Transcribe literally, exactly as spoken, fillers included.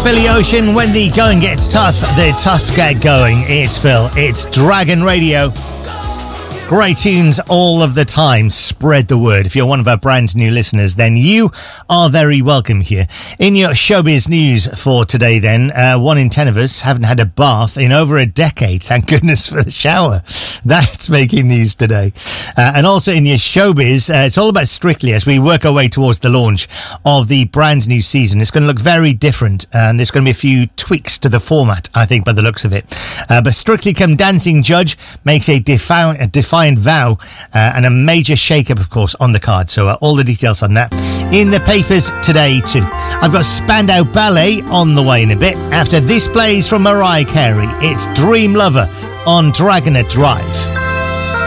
Billy Ocean. When the going gets tough, the tough get going. It's Phil. It's Dragon Radio. Great tunes all of the time. Spread the word. If you're one of our brand new listeners, then you are very welcome here. In your showbiz news for today, then, uh, one in ten of us haven't had a bath in over a decade. Thank goodness for the shower. That's making news today. Uh, and also in your showbiz, uh, it's all about Strictly as we work our way towards the launch of the brand new season. It's going to look very different, and there's going to be a few tweaks to the format, I think, by the looks of it. Uh, but Strictly Come Dancing judge makes a defiant, a defiant vow uh, and a major shake-up, of course, on the card. So uh, all the details on that in the papers today too. I've got Spandau Ballet on the way in a bit. After this plays from Mariah Carey, it's Dream Lover on Dragonet Drive.